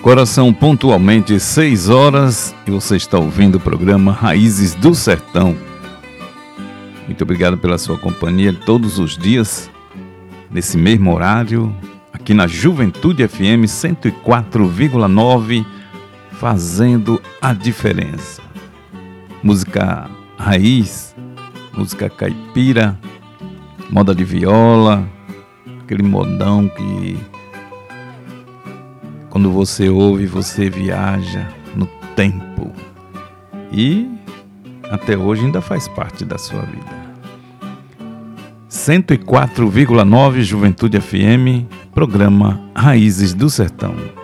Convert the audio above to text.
Agora são pontualmente 6 horas e você está ouvindo o programa Raízes do Sertão. Muito obrigado pela sua companhia todos os dias, nesse mesmo horário, aqui na Juventude FM 104,9, fazendo a diferença. Música raiz, música caipira, moda de viola, aquele modão que quando você ouve, você viaja no tempo e até hoje ainda faz parte da sua vida. 104,9 Juventude FM, programa Raízes do Sertão.